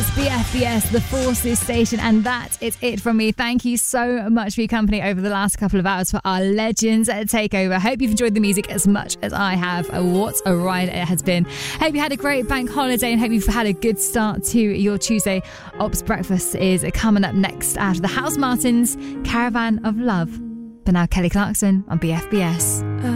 It's BFBS, the Forces station, and that is it from me. Thank you so much for your company over the last couple of hours for our Legends Takeover. Hope you've enjoyed the music as much as I have. What a ride it has been. Hope you had a great bank holiday and hope you've had a good start to your Tuesday. Ops Breakfast is coming up next after the House Martins Caravan of Love. But now Kelly Clarkson on BFBS.